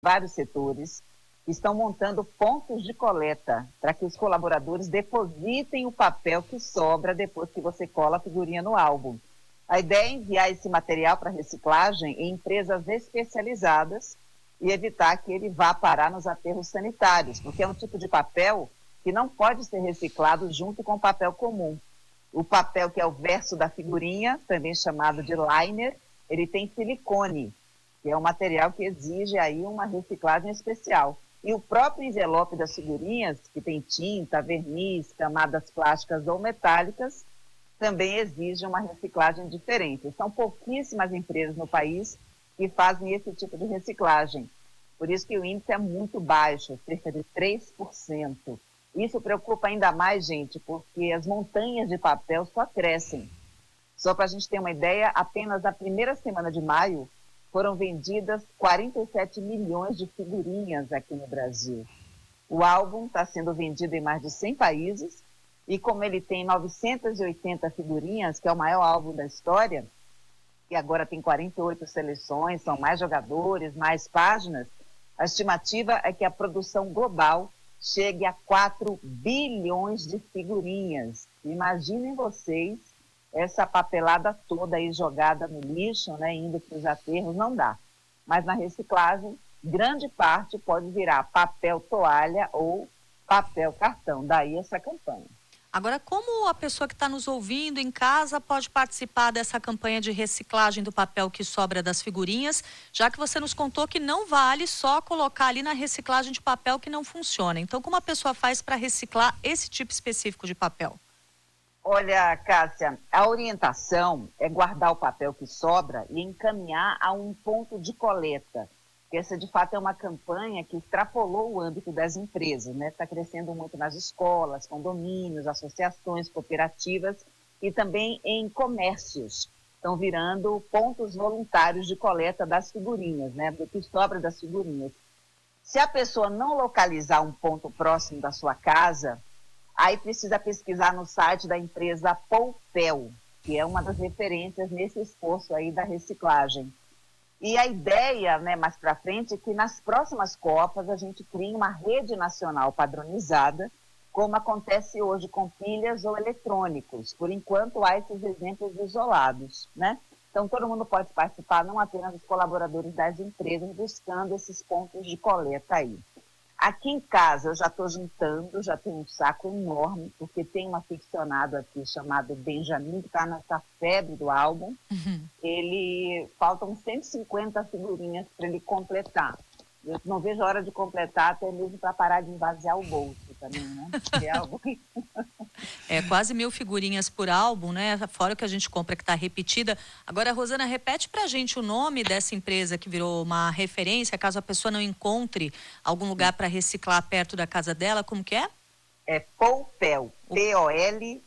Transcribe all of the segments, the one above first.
vários setores, estão montando pontos de coleta para que os colaboradores depositem o papel que sobra depois que você cola a figurinha no álbum. A ideia é enviar esse material para reciclagem em empresas especializadas e evitar que ele vá parar nos aterros sanitários, porque é um tipo de papel que não pode ser reciclado junto com o papel comum. O papel que é o verso da figurinha, também chamado de liner, ele tem silicone, que é um material que exige aí uma reciclagem especial. E o próprio envelope das figurinhas, que tem tinta, verniz, camadas plásticas ou metálicas, também exige uma reciclagem diferente. São pouquíssimas empresas no país que fazem esse tipo de reciclagem. Por isso que o índice é muito baixo, cerca de 3%. Isso preocupa ainda mais, gente, porque as montanhas de papel só crescem. Só para a gente ter uma ideia, apenas na primeira semana de maio foram vendidas 47 milhões de figurinhas aqui no Brasil. O álbum está sendo vendido em mais de 100 países e como ele tem 980 figurinhas, que é o maior álbum da história, e agora tem 48 seleções, são mais jogadores, mais páginas, a estimativa é que a produção global chegue a 4 bilhões de figurinhas. Imaginem vocês essa papelada toda aí jogada no lixo, né, indo para os aterros, não dá. Mas na reciclagem, grande parte pode virar papel toalha ou papel cartão, daí essa campanha. Agora, como a pessoa que está nos ouvindo em casa pode participar dessa campanha de reciclagem do papel que sobra das figurinhas, já que você nos contou que não vale só colocar ali na reciclagem de papel que não funciona. Então, como a pessoa faz para reciclar esse tipo específico de papel? Olha, Cássia, a orientação é guardar o papel que sobra e encaminhar a um ponto de coleta. Essa, de fato, é uma campanha que extrapolou o âmbito das empresas, né? Está crescendo muito nas escolas, condomínios, associações, cooperativas e também em comércios. Estão virando pontos voluntários de coleta das figurinhas, né? Do que sobra das figurinhas. Se a pessoa não localizar um ponto próximo da sua casa, aí precisa pesquisar no site da empresa Poupel, que é uma das referências nesse esforço aí da reciclagem. E a ideia, né, mais para frente, é que nas próximas Copas a gente crie uma rede nacional padronizada, como acontece hoje com pilhas ou eletrônicos. Por enquanto, há esses exemplos isolados, né? Então, todo mundo pode participar, não apenas os colaboradores das empresas, buscando esses pontos de coleta aí. Aqui em casa eu já estou juntando, já tenho um saco enorme, porque tem um aficionado aqui chamado Benjamin, que está nessa febre do álbum. Faltam 150 figurinhas para ele completar. Eu não vejo a hora de completar, até mesmo para parar de esvaziar o bolso também, né? É algo que... É quase 1.000 figurinhas por álbum, né? Fora o que a gente compra que está repetida. Agora, Rosana, repete pra gente o nome dessa empresa que virou uma referência, caso a pessoa não encontre algum lugar para reciclar perto da casa dela, como que é? É Poupel, P-O-L-P-E-L.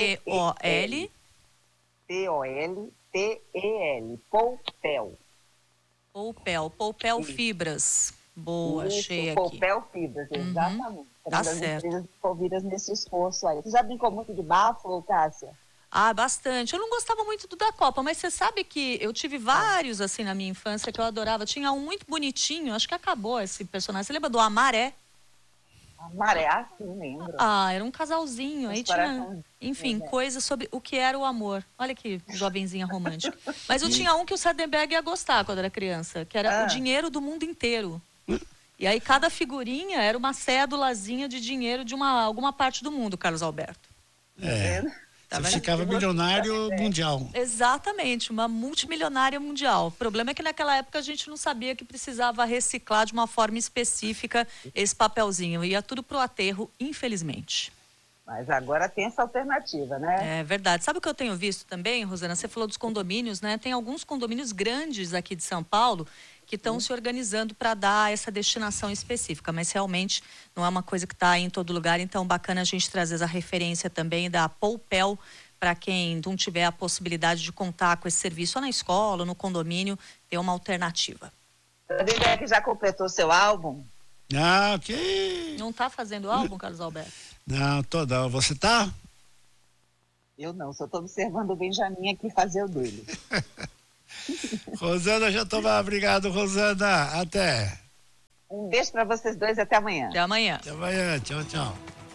P-O-L-P-E-L, Poupel. Poupel Fibras. Boa, Isso, achei aqui. Poupel Fibras, exatamente. Tá das certo. empresas envolvidas nesse esforço aí. Você já brincou muito de bafo, Cássia? Ah, bastante. Eu não gostava muito do da Copa, mas você sabe que eu tive vários assim na minha infância que eu adorava. Tinha um muito bonitinho, acho que acabou esse personagem. Você lembra do Amaré? Amaré, sim, lembro. Ah, era um casalzinho. Aí tinha, enfim, coisas sobre o que era o amor. Olha que jovenzinha romântica. Mas eu tinha um que o Sardenberg ia gostar quando era criança, que era o dinheiro do mundo inteiro. E aí cada figurinha era uma cédulazinha de dinheiro de alguma parte do mundo, Carlos Alberto. Você ficava milionário mundial. Exatamente, uma multimilionária mundial. O problema é que naquela época a gente não sabia que precisava reciclar de uma forma específica esse papelzinho. Ia tudo pro aterro, infelizmente. Mas agora tem essa alternativa, né? É verdade. Sabe o que eu tenho visto também, Rosana? Você falou dos condomínios, né? Tem alguns condomínios grandes aqui de São Paulo que estão se organizando para dar essa destinação específica, mas realmente não é uma coisa que está em todo lugar, então bacana a gente trazer essa referência também da Poupel para quem não tiver a possibilidade de contar com esse serviço ou na escola, ou no condomínio, ter uma alternativa. Você já completou seu álbum? Ah, ok. Não está fazendo álbum, Carlos Alberto? Não, toda. Você tá? Eu não, só estou observando o Benjamin aqui fazer o dele. Rosana Jatobá, obrigado, Rosana. Até. Um beijo para vocês dois e até amanhã. Até amanhã. Até amanhã. Tchau, tchau.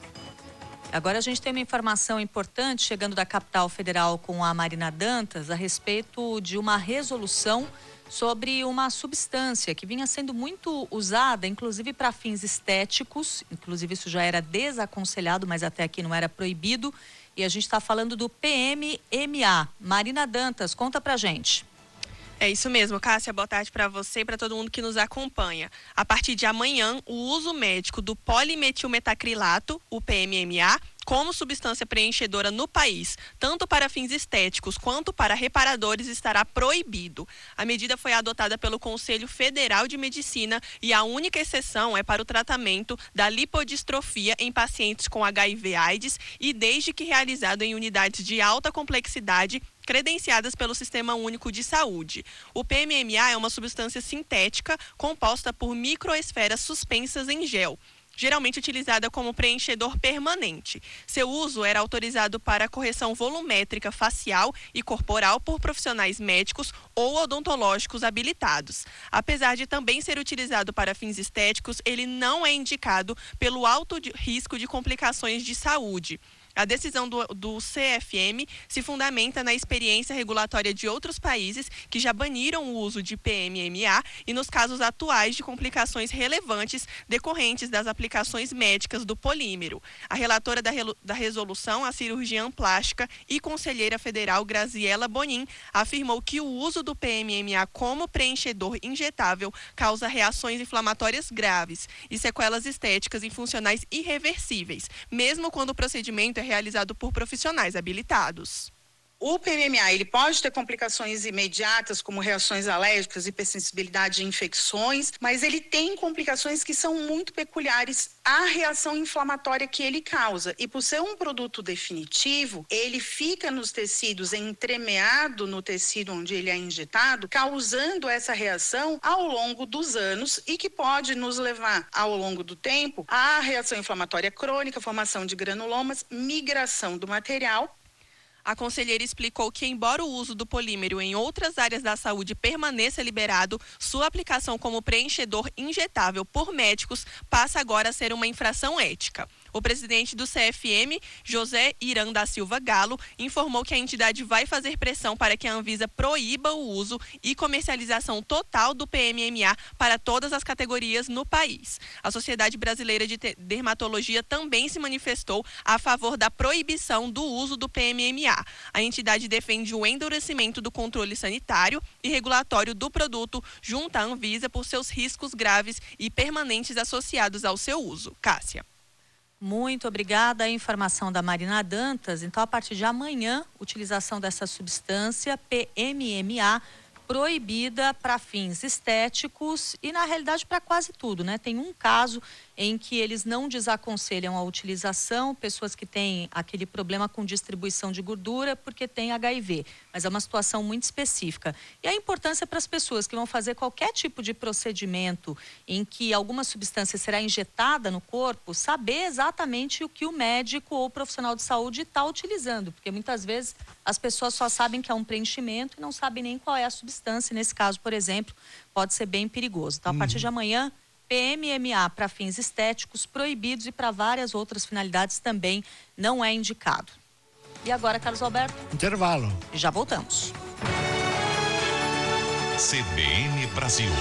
Agora a gente tem uma informação importante chegando da capital federal com a Marina Dantas a respeito de uma resolução sobre uma substância que vinha sendo muito usada, inclusive para fins estéticos. Inclusive isso já era desaconselhado, mas até aqui não era proibido. E a gente está falando do PMMA. Marina Dantas, conta pra gente. É isso mesmo, Cássia, boa tarde para você e para todo mundo que nos acompanha. A partir de amanhã, o uso médico do polimetilmetacrilato, o PMMA, como substância preenchedora no país, tanto para fins estéticos quanto para reparadores, estará proibido. A medida foi adotada pelo Conselho Federal de Medicina e a única exceção é para o tratamento da lipodistrofia em pacientes com HIV/AIDS e desde que realizado em unidades de alta complexidade credenciadas pelo Sistema Único de Saúde. O PMMA é uma substância sintética composta por microesferas suspensas em gel, geralmente utilizada como preenchedor permanente. Seu uso era autorizado para correção volumétrica facial e corporal por profissionais médicos ou odontológicos habilitados. Apesar de também ser utilizado para fins estéticos, ele não é indicado pelo alto risco de complicações de saúde. A decisão do CFM se fundamenta na experiência regulatória de outros países que já baniram o uso de PMMA e nos casos atuais de complicações relevantes decorrentes das aplicações médicas do polímero. A relatora da resolução, a cirurgiã plástica e conselheira federal Graziela Bonin, afirmou que o uso do PMMA como preenchedor injetável causa reações inflamatórias graves e sequelas estéticas e funcionais irreversíveis, mesmo quando o procedimento é realizado por profissionais habilitados. O PMMA, ele pode ter complicações imediatas, como reações alérgicas, hipersensibilidade e infecções, mas ele tem complicações que são muito peculiares à reação inflamatória que ele causa. E por ser um produto definitivo, ele fica nos tecidos, entremeado no tecido onde ele é injetado, causando essa reação ao longo dos anos e que pode nos levar, ao longo do tempo, à reação inflamatória crônica, formação de granulomas, migração do material. A conselheira explicou que, embora o uso do polímero em outras áreas da saúde permaneça liberado, sua aplicação como preenchedor injetável por médicos passa agora a ser uma infração ética. O presidente do CFM, José Irã da Silva Galo, informou que a entidade vai fazer pressão para que a Anvisa proíba o uso e comercialização total do PMMA para todas as categorias no país. A Sociedade Brasileira de Dermatologia também se manifestou a favor da proibição do uso do PMMA. A entidade defende o endurecimento do controle sanitário e regulatório do produto junto à Anvisa por seus riscos graves e permanentes associados ao seu uso. Cássia. Muito obrigada. A informação da Marina Dantas. Então, a partir de amanhã, utilização dessa substância PMMA proibida para fins estéticos e, na realidade, para quase tudo, né? Tem um caso em que eles não desaconselham a utilização, pessoas que têm aquele problema com distribuição de gordura porque têm HIV, mas é uma situação muito específica. E a importância para as pessoas que vão fazer qualquer tipo de procedimento em que alguma substância será injetada no corpo, saber exatamente o que o médico ou o profissional de saúde está utilizando, porque muitas vezes as pessoas só sabem que é um preenchimento e não sabem nem qual é a substância. Nesse caso, por exemplo, pode ser bem perigoso. Então, a partir de amanhã, PMMA para fins estéticos proibidos e para várias outras finalidades também não é indicado. E agora, Carlos Alberto? Intervalo. Já voltamos. CBN Brasil.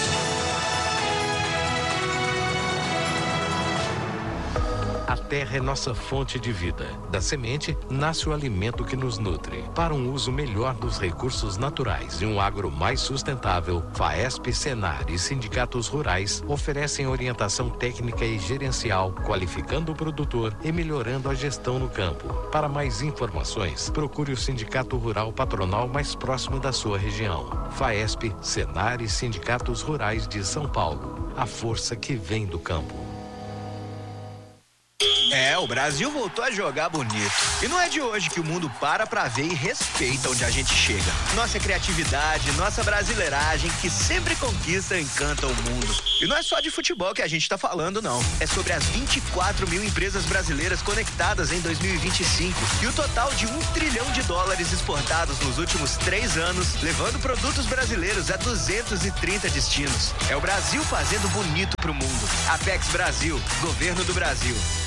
A terra é nossa fonte de vida. Da semente, nasce o alimento que nos nutre. Para um uso melhor dos recursos naturais e um agro mais sustentável, FAESP, Senar e sindicatos rurais oferecem orientação técnica e gerencial, qualificando o produtor e melhorando a gestão no campo. Para mais informações, procure o Sindicato Rural Patronal mais próximo da sua região. FAESP, Senar e sindicatos rurais de São Paulo. A força que vem do campo. O Brasil voltou a jogar bonito. E não é de hoje que o mundo para pra ver e respeita onde a gente chega. Nossa criatividade, nossa brasileiragem, que sempre conquista e encanta o mundo. E não é só de futebol que a gente tá falando, não. É sobre as 24 mil empresas brasileiras conectadas em 2025 e o total de $1 trilhão exportados nos últimos 3 anos, levando produtos brasileiros a 230 destinos. É o Brasil fazendo bonito pro mundo. Apex Brasil, Governo do Brasil.